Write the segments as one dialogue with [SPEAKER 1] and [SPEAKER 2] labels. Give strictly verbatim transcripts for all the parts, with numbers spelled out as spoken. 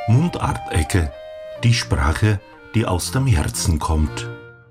[SPEAKER 1] Mundart-Ecke, die Sprache, die aus dem Herzen kommt.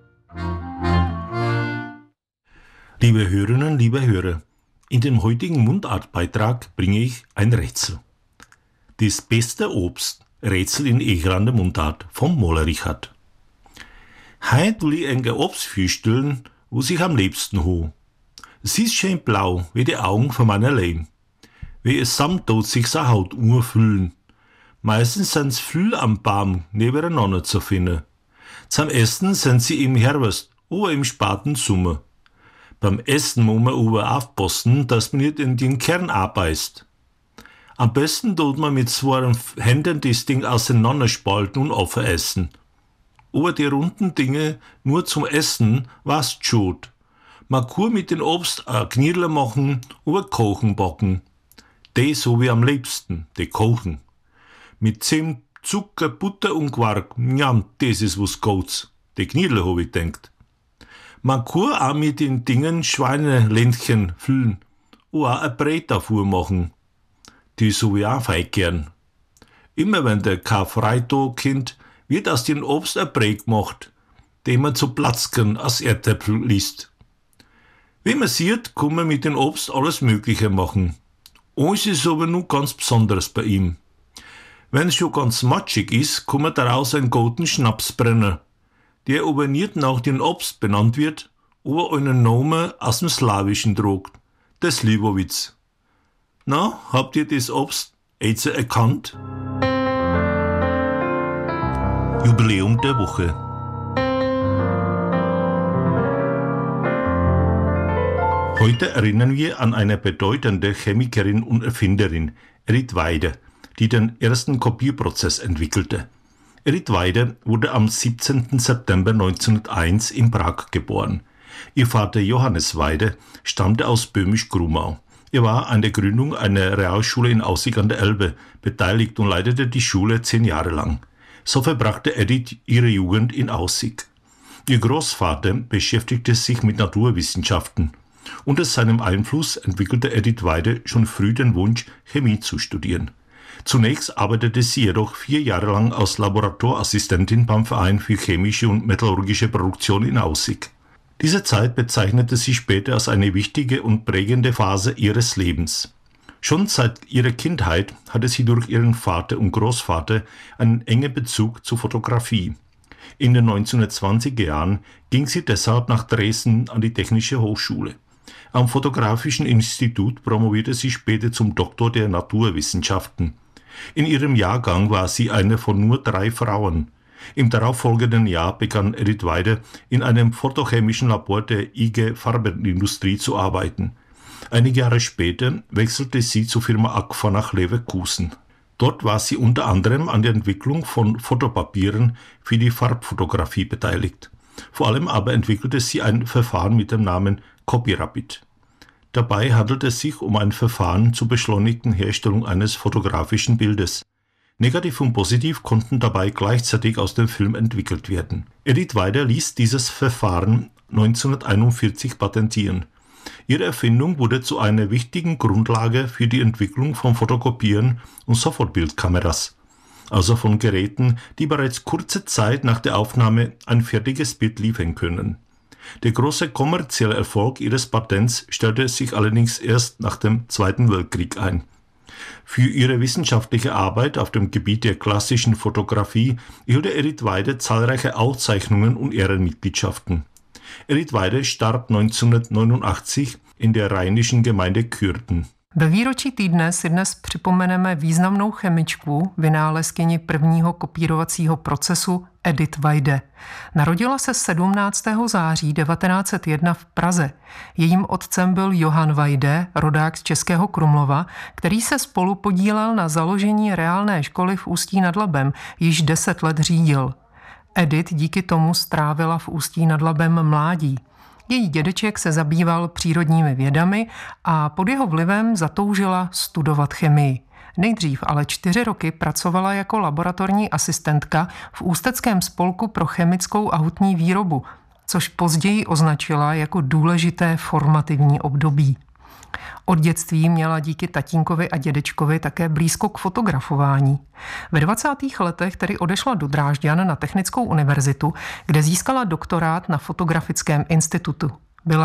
[SPEAKER 1] Liebe Hörerinnen, liebe Hörer, in dem heutigen Mundartbeitrag bringe ich ein Rätsel. Das beste Obst, Rätsel in Egrande Mundart vom Moller Richard. Heut will ich ein Obst vorstellen, wo sich am liebsten ho. Es ist schön blau, wie die Augen von meiner Lehm. Wie es samtot sich sa Haut urfüllen. Meistens sind's viel am Baum nebeneinander zu finden. Zum Essen sind sie im Herbst oder im späten Sommer. Beim Essen muss man aber aufpassen, dass man nicht in den Kern abbeißt. Am besten tut man mit zwei Händen das Ding auseinanderspalten und aufessen. Aber die runden Dinge nur zum Essen, was schon. Man kann mit dem Obst ein Knirle machen oder Kochen backen. Die so wie am liebsten, die Kochen. Mit Zimt, Zucker, Butter und Quark, ja, das ist was Gutes. Die Knirle hab ich denkt. Man kann auch mit den Dingen Schweineländchen füllen oder auch ein Brät davor machen. Die so wie auch fein gern. Immer wenn der Karfreitag kommt, wird aus dem Obst ein Brät gemacht, den man zu Platzken als Erdäpfel liest. Wie man sieht, kann man mit dem Obst alles Mögliche machen. Eins ist aber nur ganz besonders bei ihm. Wenn es schon ganz matschig ist, kann man daraus einen guten Schnaps brennen, der aber nicht nach dem Obst benannt wird, aber einen Namen aus dem Slawischen tragt, der Slivovitz. Na, habt ihr das Obst jetzt erkannt? Jubiläum der Woche. Heute erinnern wir an eine bedeutende Chemikerin und Erfinderin, Edith Weide, die den ersten Kopierprozess entwickelte. Edith Weide wurde am siebzehnten September neunzehnhunderteins in Prag geboren. Ihr Vater Johannes Weide stammte aus Böhmisch-Grumau. Er war an der Gründung einer Realschule in Aussig an der Elbe beteiligt und leitete die Schule zehn Jahre lang. So verbrachte Edith ihre Jugend in Aussig. Ihr Großvater beschäftigte sich mit Naturwissenschaften. Unter seinem Einfluss entwickelte Edith Weide schon früh den Wunsch, Chemie zu studieren. Zunächst arbeitete sie jedoch vier Jahre lang als Laboratorieassistentin beim Verein für chemische und metallurgische Produktion in Aussig. Diese Zeit bezeichnete sie später als eine wichtige und prägende Phase ihres Lebens. Schon seit ihrer Kindheit hatte sie durch ihren Vater und Großvater einen engen Bezug zur Fotografie. In den neunzehnhundertzwanziger Jahren ging sie deshalb nach Dresden an die Technische Hochschule. Am Fotografischen Institut promovierte sie später zum Doktor der Naturwissenschaften. In ihrem Jahrgang war sie eine von nur drei Frauen. Im darauffolgenden Jahr begann Edith Weide in einem photochemischen Labor der I G Farbenindustrie zu arbeiten. Einige Jahre später wechselte sie zur Firma Agfa nach Leverkusen. Dort war sie unter anderem an der Entwicklung von Fotopapieren für die Farbfotografie beteiligt. Vor allem aber entwickelte sie ein Verfahren mit dem Namen Copyrapid. Dabei handelt es sich um ein Verfahren zur beschleunigten Herstellung eines fotografischen Bildes. Negativ und Positiv konnten dabei gleichzeitig aus dem Film entwickelt werden. Edith Weide ließ dieses Verfahren neunzehnhunderteinundvierzig patentieren. Ihre Erfindung wurde zu einer wichtigen Grundlage für die Entwicklung von Fotokopieren und Sofortbildkameras, also von Geräten, die bereits kurze Zeit nach der Aufnahme ein fertiges Bild liefern können. Der große kommerzielle Erfolg ihres Patents stellte sich allerdings erst nach dem Zweiten Weltkrieg ein. Für ihre wissenschaftliche Arbeit auf dem Gebiet der klassischen Fotografie erhielt Edith Weide zahlreiche Auszeichnungen und Ehrenmitgliedschaften. Edith Weide starb neunzehnhundertneunundachtzig in der rheinischen Gemeinde Kürten.
[SPEAKER 2] Ve výročí týdne si dnes připomeneme významnou chemičku, vynálezkyni prvního kopírovacího procesu Edith Weide. Narodila se sedmnáctého září devatenáct set jedna v Praze. Jejím otcem byl Johann Weide, rodák z Českého Krumlova, který se spolu podílel na založení reálné školy v Ústí nad Labem, již deset let řídil. Edith díky tomu strávila v Ústí nad Labem mládí. Její dědeček se zabýval přírodními vědami a pod jeho vlivem zatoužila studovat chemii. Nejdřív ale čtyři roky pracovala jako laboratorní asistentka v Ústeckém spolku pro chemickou a hutní výrobu, což později označila jako důležité formativní období. Od dětství měla díky tatínkovi a dědečkovi také blízko k fotografování. Ve dvacátých letech tedy odešla do Drážďan na Technickou univerzitu, kde získala doktorát na Fotografickém institutu.